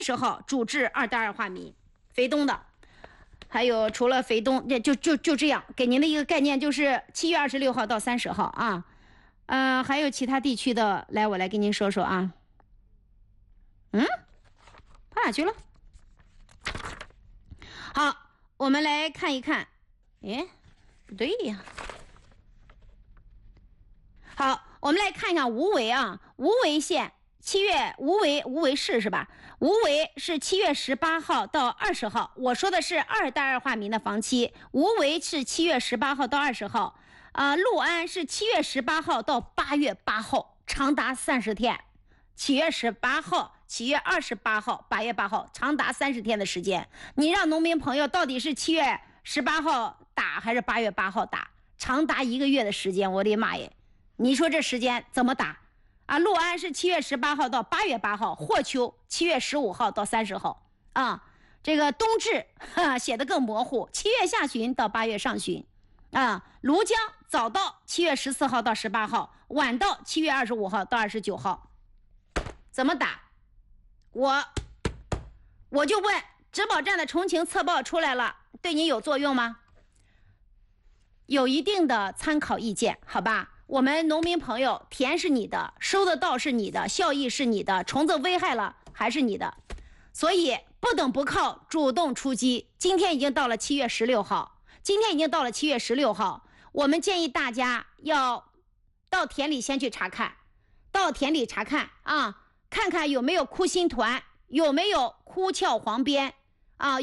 10号主治2代2化醚，肥东的。还有除了肥东，就这样给您的一个概念，就是7月26号到30号啊。还有其他地区的，来我来给您说说啊。跑哪去了？好，我们来看一看。不对呀。好，我们来看一看无为啊，无为县无为市是吧？无为是7月18号到20号，我说的是2代2化醚的房期，无为是7月18号到20号，六安是7月18号到8月8号，长达30天。7月18号、7月28号、8月8号，长达30天的时间。你让农民朋友到底是7月18号打还是8月8号打？长达1个月的时间，我的妈耶！你说这时间怎么打？六安是7月18号到8月8号，霍丘7月15号到30号啊。这个冬至写得更模糊，7月下旬到8月上旬啊。庐江早到7月14号到18号，晚到7月25号到29号。怎么打？我就问，植保站的重情测报出来了，对你有作用吗？有一定的参考意见，好吧？我们农民朋友，田是你的，收得到是你的，效益是你的，虫子危害了还是你的，所以不等不靠，主动出击。今天已经到了7月16号，我们建议大家要到田里先去查看，啊，看看有没有枯心团，有没有枯鞘黄边啊，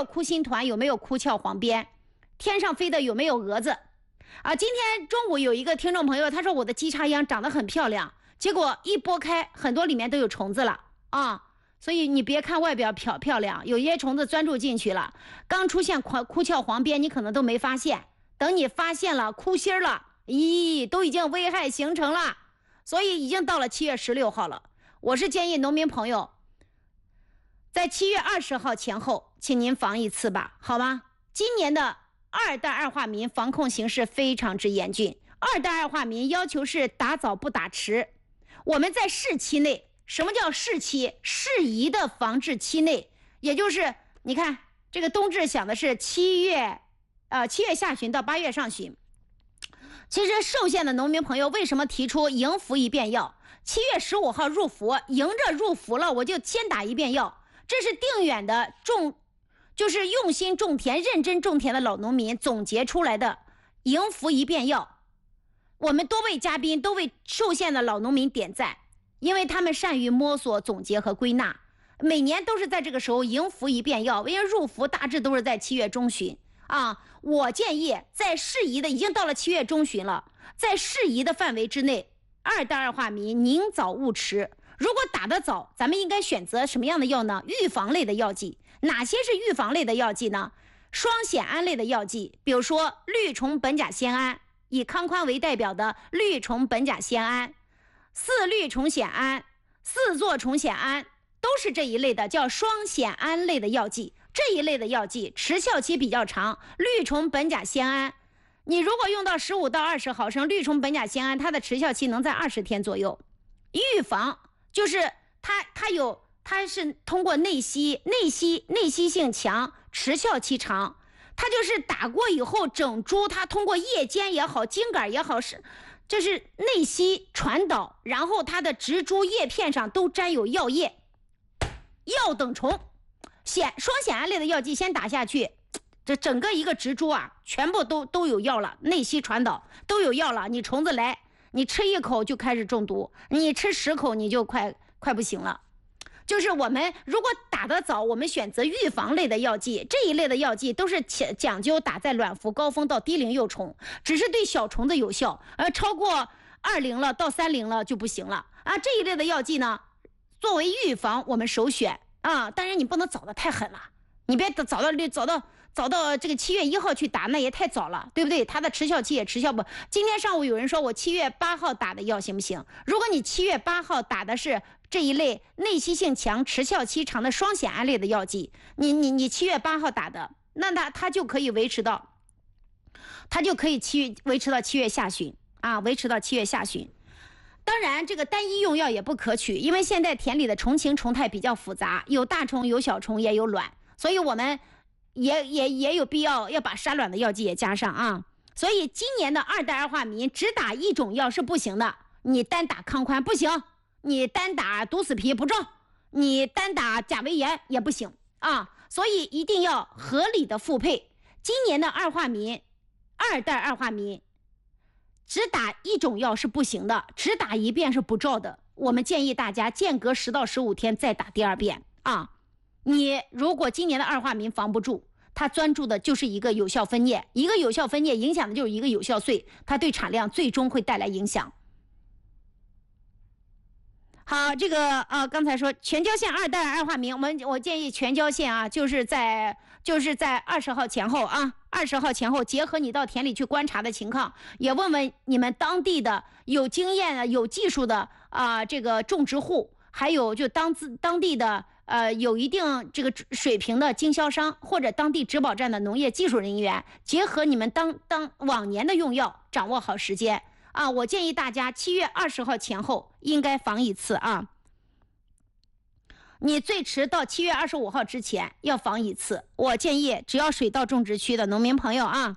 天上飞的有没有蛾子啊？今天中午有一个听众朋友，他说我的鸡插秧长得很漂亮，结果一剥开，很多里面都有虫子了啊！所以你别看外表漂亮，有一些虫子钻住进去了，刚出现枯鞘黄边，你可能都没发现，等你发现了枯心了，都已经危害形成了。所以已经到了7月16号了，我是建议农民朋友在7月20号前后，请您防一次吧，好吗？今年的2代2化醚防控形势非常之严峻，2代2化醚要求是打早不打迟。我们在适期内，什么叫适期？适宜的防治期内，也就是你看这个冬至想的是7月下旬到8月上旬。其实受限的农民朋友为什么提出迎服一遍药？7月15号入伏，迎着入伏了，我就先打一遍药。这是定远的就是用心种田、认真种田的老农民总结出来的迎伏一遍药。我们多位嘉宾都为受限的老农民点赞，因为他们善于摸索、总结和归纳。每年都是在这个时候迎伏一遍药，因为入伏大致都是在7月中旬啊。我建议在适宜的，已经到了7月中旬了，在适宜的范围之内，2代2化醚宁早勿迟。如果打得早，咱们应该选择什么样的药呢？预防类的药剂。哪些是预防类的药剂呢？双酰胺类的药剂，比如说绿虫苯甲酰胺，以康宽为代表的绿虫苯甲酰胺、4氯虫酰胺、4唑虫酰胺，都是这一类的，叫双酰胺类的药剂。这一类的药剂持效期比较长，绿虫苯甲酰胺，你如果用到15到20毫升绿虫苯甲酰胺，它的持效期能在20天左右。预防就是它是通过内吸性强，持效期长。它就是打过以后整株，它通过叶尖也好，茎秆也好，这是内吸传导，然后它的植株叶片上都沾有药液，药等虫。双酰胺类的药剂先打下去，这整个一个植株啊，全部都有药了，内吸传导都有药了。你虫子来，你吃1口就开始中毒，你吃10口你就快不行了。就是我们如果打得早，我们选择预防类的药剂，这一类的药剂都是讲究打在卵伏高峰到低龄幼虫，只是对小虫子有效，超过20了到30了就不行了啊。这一类的药剂呢，作为预防我们首选啊，当然你不能早得太狠了，你别早到这个7月1号去打，那也太早了，对不对？它的持效期也持效不。今天上午有人说我7月8号打的药行不行？如果你7月8号打的是这一类内吸性强、持效期长的双酰胺类的药剂，你7月8号打的，那它就可以维持到7月下旬啊，维持到7月下旬。 当然，这个单一用药也不可取，因为现在田里的虫情虫态比较复杂，有大虫，有小虫，也有卵，所以我们也有必要把杀卵的药剂也加上啊。所以今年的2代二化醚只打一种药是不行的，你单打康宽不行，你单打毒死皮不中，你单打甲维炎也不行啊。所以一定要合理的复配。今年的2代二化醚只打一种药是不行的，只打一遍是不照的。我们建议大家间隔10到15天再打第2遍啊。你如果今年的二化醚防不住，它专注的就是一个有效分蘖，一个有效分蘖影响的就是一个有效穗，它对产量最终会带来影响。好，这个刚才说全椒线2代二化醚，我建议全椒线啊，就是在20号前后啊，20号前后，结合你到田里去观察的情况，也问问你们当地的有经验的、有技术的这个种植户，还有就当地的有一定这个水平的经销商或者当地植保站的农业技术人员，结合你们往年的用药，掌握好时间。我建议大家7月20号前后应该防一次啊。你最迟到7月25号之前要防一次。我建议只要水稻种植区的农民朋友啊，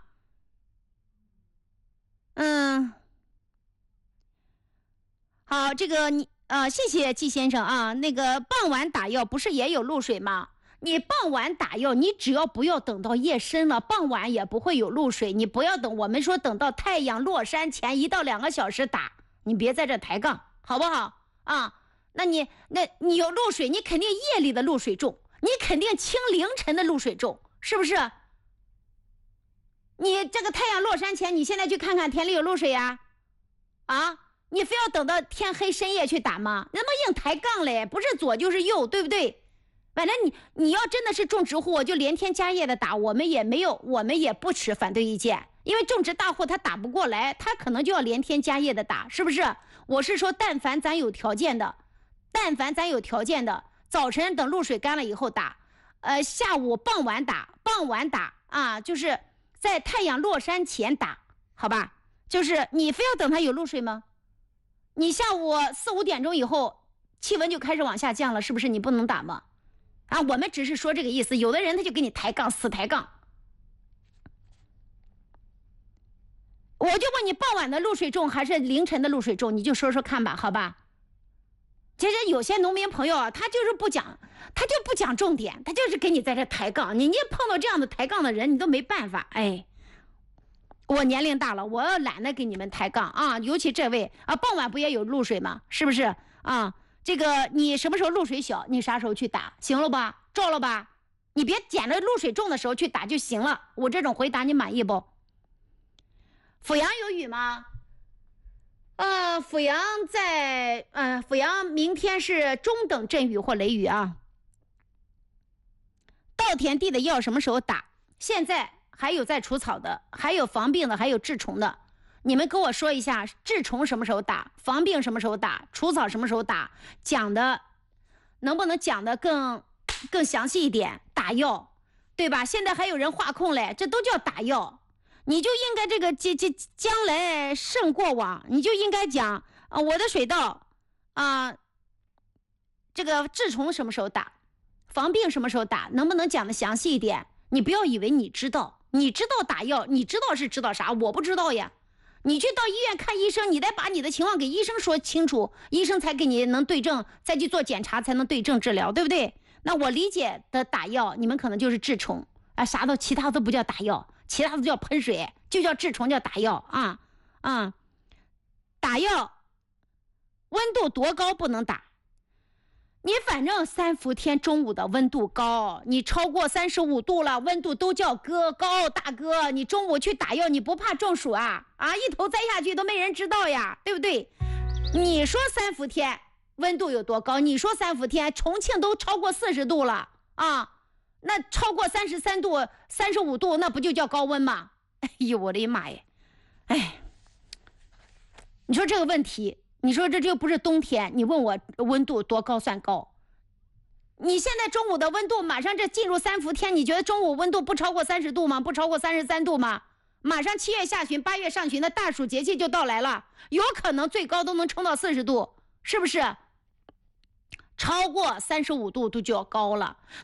好，这个谢谢季先生啊。那个傍晚打药不是也有露水吗？你傍晚打药，你只要不要等到夜深了，傍晚也不会有露水。你不要等，我们说等到太阳落山前1到2个小时打，你别在这抬杠，好不好啊？那你有露水，你肯定夜里的露水重，你肯定清凌晨的露水重，是不是？你这个太阳落山前，你现在去看看田里有露水呀？你非要等到天黑深夜去打吗？那么硬抬杠嘞，不是左就是右，对不对？反正你要真的是种植户，我就连天加夜的打，我们也不持反对意见，因为种植大户他打不过来，他可能就要连天加夜的打，是不是？我是说，但凡咱有条件的，早晨等露水干了以后打，下午傍晚打啊，就是在太阳落山前打，好吧？就是你非要等它有露水吗？你下午4、5点钟以后，气温就开始往下降了，是不是你不能打吗？我们只是说这个意思，有的人他就给你抬杠，死抬杠。我就问你，傍晚的露水重还是凌晨的露水重？你就说说看吧，好吧？其实有些农民朋友啊，他就不讲重点，他就是给你在这抬杠。你碰到这样的抬杠的人，你都没办法。我年龄大了，我懒得给你们抬杠啊。尤其这位傍晚不也有露水吗？是不是啊？这个你什么时候露水小，你啥时候去打，行了吧？照了吧？你别捡着露水重的时候去打就行了。我这种回答你满意不？阜阳有雨吗？阜阳明天是中等阵雨或雷雨啊。稻田地的药什么时候打？现在还有在除草的，还有防病的，还有治虫的。你们跟我说一下，治虫什么时候打？防病什么时候打？除草什么时候打？能不能讲的更详细一点？打药，对吧？现在还有人画空嘞，这都叫打药。你就应该这个将来胜过往，你就应该讲我的水稻这个治虫什么时候打？防病什么时候打？能不能讲的详细一点？你不要以为你知道打药，你知道是知道啥？我不知道呀。你去到医院看医生，你得把你的情况给医生说清楚，医生才给你能对症，再去做检查才能对症治疗，对不对？那我理解的打药，你们可能就是治虫其他都不叫打药，其他都叫喷水，就叫治虫，叫打药打药温度多高不能打？你反正3伏天中午的温度高，你超过35度了，温度都叫高，大哥，你中午去打药，你不怕中暑一头栽下去都没人知道呀，对不对？你说3伏天温度有多高？你说3伏天重庆都超过40度了那超过33度、35度，那不就叫高温吗？哎呦，我的妈呀！你说这个问题，你说这就不是冬天，你问我温度多高算高？你现在中午的温度马上这进入3伏天，你觉得中午温度不超过30度吗？不超过33度吗？ 马上7月下旬、8月上旬的大暑节气就到来了，有可能最高都能冲到40度，是不是？超过35度就要高了。